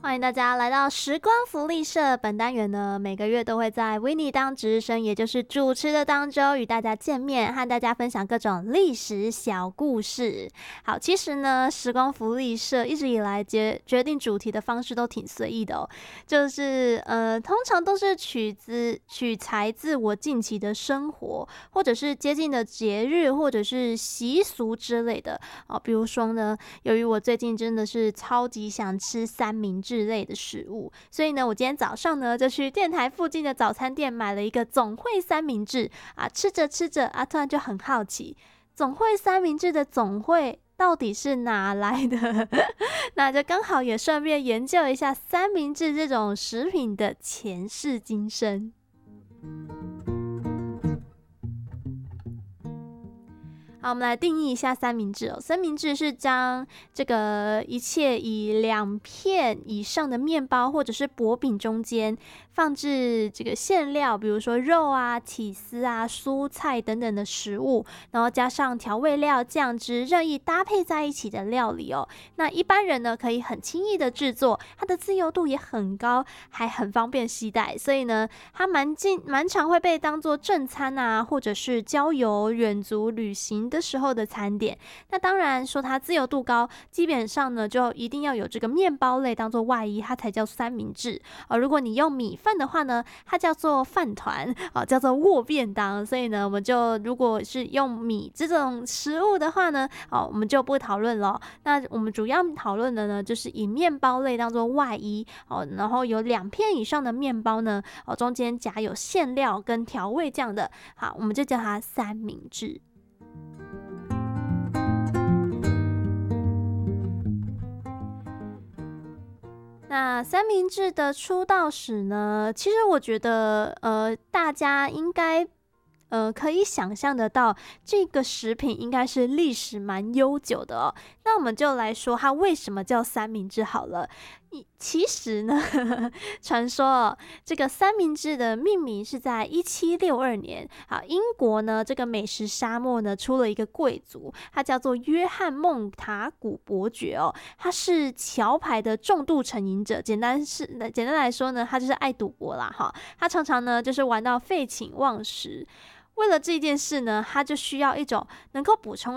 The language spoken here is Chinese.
欢迎大家来到时光福利社。本单元呢，每个月都会在维尼当值日生，也就是主持的当周与大家见面，和大家分享各种历史小故事。好，其实呢，时光福利社一直以来决定主题的方式都挺随意的哦，就是通常都是取材自我近期的生活，或者是接近的节日，或者是习俗之类的哦。比如说呢，由于我最近真的是超级想吃三明治类的食物，所以呢，我今天早上呢就去电台附近的早餐店买了一个总会三明治啊，吃着吃着啊，突然就很好奇，总会三明治的总会到底是哪来的？那就刚好也顺便研究一下三明治这种食品的前世今生。好，我们来定义一下三明治哦。三明治是将这个一切以2片以上的面包或者是薄饼中间放置这个馅料，比如说肉啊、起司啊、蔬菜等等的食物，然后加上调味料、酱汁，任意搭配在一起的料理哦。那一般人呢可以很轻易的制作，它的自由度也很高，还很方便携带，所以呢，它蛮常会被当做正餐啊，或者是郊游、远足旅行的时候的餐点。那当然说它自由度高，基本上呢就一定要有这个面包类当做外衣，它才叫三明治。如果你用米饭的话呢，它叫做饭团，叫做握便当。所以呢，我们就如果是用米这种食物的话呢，我们就不讨论了。那我们主要讨论的呢，就是以面包类当做外衣，然后有2片以上的面包呢，中间夹有馅料跟调味酱的，好，我们就叫它三明治。那三明治的出道史呢？其实我觉得，大家应该可以想象得到，这个食品应该是历史蛮悠久的哦。那我们就来说它为什么叫三明治好了。其实呢，传说哦，这个三明治的命名是在1762年。好，英国呢这个美食沙漠呢出了一个贵族，他叫做约翰孟塔古伯爵哦，他是桥牌的重度成瘾者。简单来说呢，他就是爱赌博啦哈。他常常呢就是玩到废寝忘食。为了这件事呢，他就需要一种能够补充